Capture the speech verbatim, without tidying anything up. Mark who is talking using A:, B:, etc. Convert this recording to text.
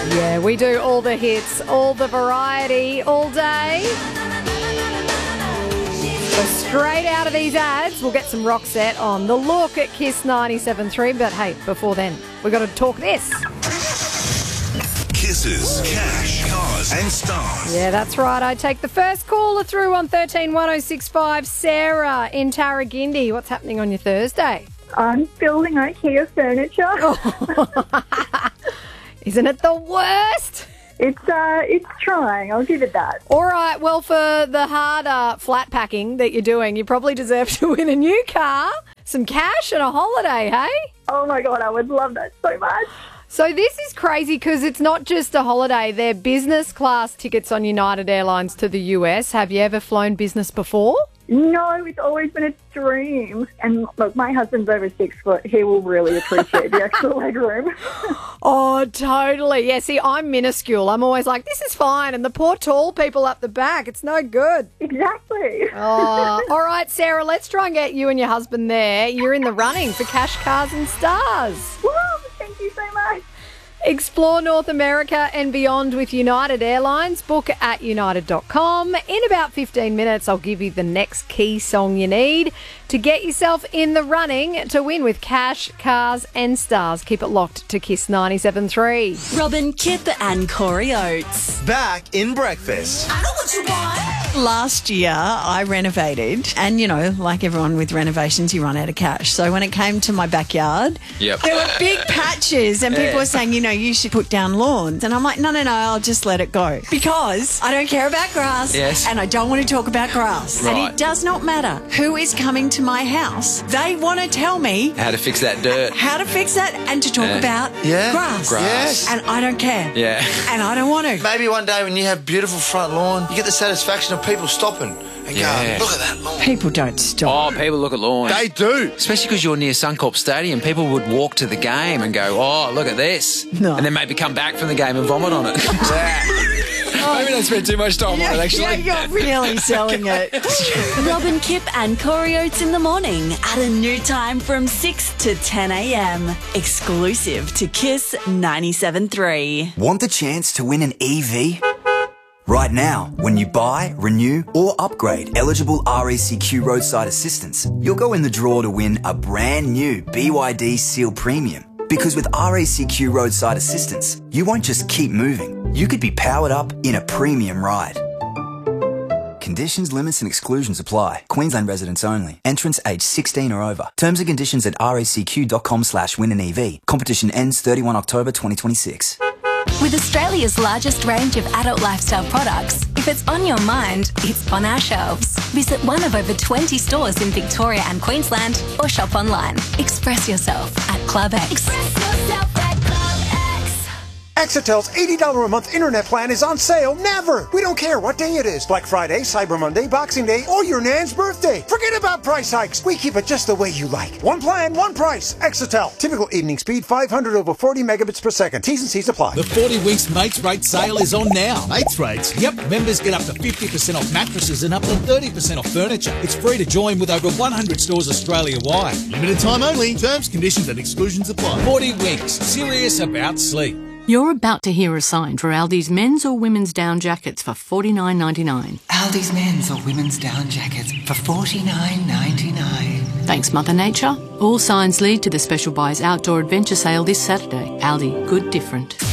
A: Yeah, we do all the hits, all the variety, all day. So straight out of these ads, we'll get some Roxette on The Look at Kiss ninety-seven point three. But hey, before then, we've got to talk this.
B: Kisses, cash, cars and stars.
A: Yeah, that's right. I take the first caller through on thirteen one oh six five. Sarah in Tarragindi. What's happening on your Thursday?
C: I'm building IKEA furniture.
A: Oh. Isn't it the worst?
C: It's uh, it's trying. I'll give it that.
A: All right. Well, for the harder flat packing that you're doing, you probably deserve to win a new car, some cash, and a holiday. Hey?
C: Oh my God, I would love that so much.
A: So this is crazy because it's not just a holiday. They're business class tickets on United Airlines to the U S. Have you ever flown business before?
C: No, it's always been a dream. And look, my husband's over six foot. He will really appreciate the extra legroom.
A: Oh, totally. Yeah, see, I'm minuscule. I'm always like, this is fine. And the poor tall people up the back, it's no good.
C: Exactly.
A: Oh, all right, Sarah, let's try and get you and your husband there. You're in the running for cash, cars and stars.
C: Woo, thank you so much.
A: Explore North America and beyond with United Airlines. Book at united dot com. In about fifteen minutes, I'll give you the next key song you need to get yourself in the running to win with cash, cars and stars. Keep it locked to Kiss ninety-seven point three.
D: Robin, Kip and Corey Oates.
E: Back in breakfast.
D: I know what you want. Last year, I renovated. And, you know, like everyone with renovations, you run out of cash. So when it came to my backyard,
E: Yep.
D: there were big patches and people
E: Yeah.
D: were saying, you know, you should put down lawns. And I'm like, no, no, no, I'll just let it go. Because I don't care about grass.
E: Yes.
D: And I don't want to talk about grass. And
E: Right.
D: it does not matter who is coming to my house. They want to tell me
E: How to fix that dirt.
D: how to fix that and to talk
E: Yeah.
D: about
E: Yeah.
D: grass.
E: Grass.
F: Yes.
D: And I don't care.
E: Yeah.
D: And I don't want to.
F: Maybe one day when you have beautiful front lawn, you get the satisfaction of people stopping and
E: Yeah.
F: going, look at that lawn.
D: People don't stop.
E: Oh, people look at lawns.
F: They do.
E: Especially because you're near Suncorp Stadium, people would walk to the game and go, oh, look at this.
D: No.
E: And then maybe come back from the game and vomit on it. Maybe don't spend too much time on it, actually.
D: Yeah, you're really selling it.
G: Robin, Kip and Corey Oates in the morning at a new time from six to ten a.m. Exclusive to Kiss ninety-seven point three.
H: Want the chance to win an E V? Right now, when you buy, renew or upgrade eligible R A C Q roadside assistance, you'll go in the draw to win a brand new B Y D Seal Premium. Because with R A C Q roadside assistance, you won't just keep moving. You could be powered up in a premium ride. Conditions, limits and exclusions apply. Queensland residents only. Entrants aged sixteen or over. Terms and conditions at racq.com slash win an EV. Competition ends thirty-first of October twenty twenty-six.
G: With Australia's largest range of adult lifestyle products, if it's on your mind, it's on our shelves. Visit one of over twenty stores in Victoria and Queensland or shop online. Express yourself at Club X. Express yourself at Club X.
I: Exetel's eighty dollars a month internet plan is on sale never. We don't care what day it is. Black Friday, Cyber Monday, Boxing Day, or your nan's birthday. Forget about price hikes. We keep it just the way you like. One plan, one price. Exetel. Typical evening speed five hundred over forty megabits per second. T's and C's apply.
J: The forty Winks Mates Rate sale is on now. Mates Rates? Yep. Members get up to fifty percent off mattresses and up to thirty percent off furniture. It's free to join with over one hundred stores Australia-wide. Limited time only. Terms, conditions and exclusions apply. forty Winks. Serious about sleep.
K: You're about to hear a sign for Aldi's men's or women's down jackets for forty-nine ninety-nine.
L: Aldi's men's or women's down jackets for forty-nine ninety-nine.
K: Thanks, Mother Nature. All signs lead to the Special Buys Outdoor Adventure Sale this Saturday. Aldi, good different.